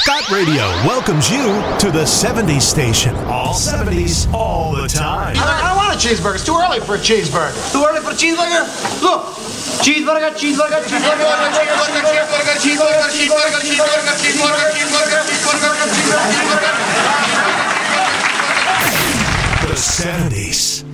Scott Radio welcomes you to the 70s station. All 70s, all the time. I don't want a cheeseburger. It's too early for a cheeseburger. Too early for a cheeseburger? Look. Cheeseburger, cheeseburger, cheeseburger, cheeseburger, cheeseburger, cheeseburger, cheeseburger, cheeseburger, cheeseburger, cheeseburger, cheeseburger, cheeseburger. The 70s.